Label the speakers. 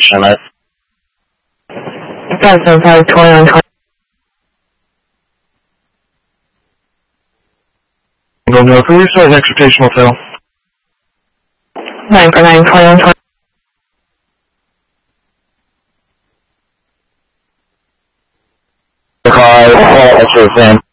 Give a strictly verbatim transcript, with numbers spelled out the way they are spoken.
Speaker 1: limit.
Speaker 2: five seven five, twenty-one twenty.
Speaker 1: Go no, can we start an exhortation fail?
Speaker 2: nine four nine, twenty-one twenty.
Speaker 1: Five, officer Sam.